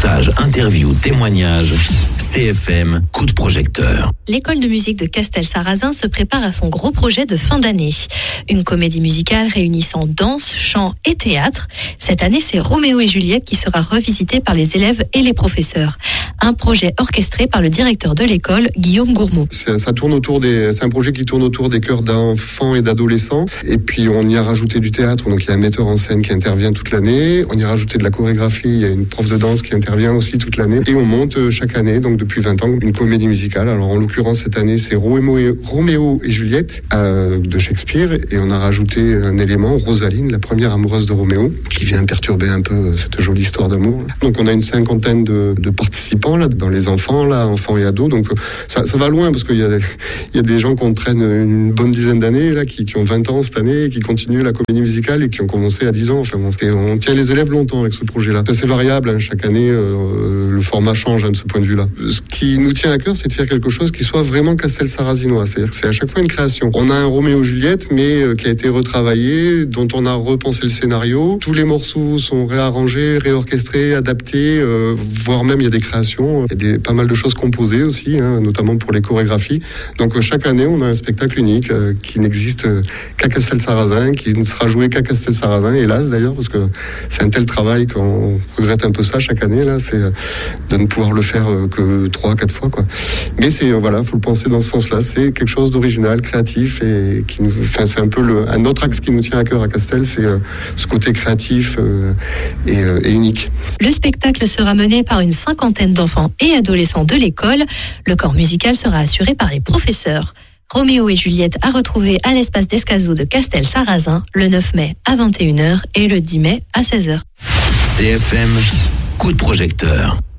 Reportages, interviews, témoignages. CFM, coup de projecteur. L'école de musique de Castel-Sarrazin se prépare à son gros projet de fin d'année. Une comédie musicale réunissant danse, chant et théâtre. Cette année, c'est Roméo et Juliette qui sera revisité par les élèves et les professeurs. Un projet orchestré par le directeur de l'école, Guillaume Gourmaud. C'est un projet qui tourne autour des chœurs d'enfants et d'adolescents. Et puis, on y a rajouté du théâtre. Donc, il y a un metteur en scène qui intervient toute l'année. On y a rajouté de la chorégraphie. Il y a une prof de danse qui intervient aussi toute l'année. Et on monte chaque année, donc depuis 20 ans, une comédie musicale. Alors, en l'occurrence, cette année, c'est Roméo et Juliette de Shakespeare. Et on a rajouté un élément, Rosaline, la première amoureuse de Roméo, qui vient perturber un peu cette jolie histoire d'amour. Donc, on a une 50aine de participants, là, dans les enfants, là, enfants et ados. Donc, ça va loin, parce qu'il y a des gens qu'on traîne une bonne dizaine d'années, là, qui ont 20 ans cette année, et qui continuent la comédie musicale et qui ont commencé à 10 ans. Enfin, on tient les élèves longtemps avec ce projet-là. C'est variable, hein, chaque année, le format change, hein, de ce point de vue-là. Ce qui nous tient à cœur, c'est de faire quelque chose qui soit vraiment Castel-Sarrazinois. C'est-à-dire que c'est à chaque fois une création. On a un Roméo-Juliette, mais qui a été retravaillé, dont on a repensé le scénario. Tous les morceaux sont réarrangés, réorchestrés, adaptés, voire même il y a des créations. Il y a pas mal de choses composées aussi, hein, notamment pour les chorégraphies. Donc chaque année, on a un spectacle unique qui n'existe qu'à Castel-Sarrazin, qui ne sera joué qu'à Castel-Sarrazin, hélas d'ailleurs, parce que c'est un tel travail qu'on regrette un peu ça chaque année, là, c'est de ne pouvoir le faire que 3-4 fois, quoi. Mais c'est, faut le penser dans ce sens-là, c'est quelque chose d'original, créatif, et c'est un peu un autre axe qui nous tient à cœur à Castel, c'est ce côté créatif et unique. Le spectacle sera mené par une 50aine d'enfants et adolescents de l'école. Le corps musical sera assuré par les professeurs. Roméo et Juliette à retrouver à l'espace d'Escazot de Castel-Sarrazin le 9 mai à 21h et le 10 mai à 16h. CFM, coup de projecteur.